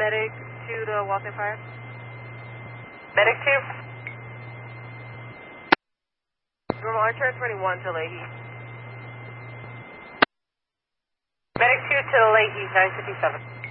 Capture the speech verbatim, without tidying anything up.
medic two to Walton Fire. Medic two. Normal Archer twenty-one to Leahy. Medic two to Leahy, nine fifty-seven.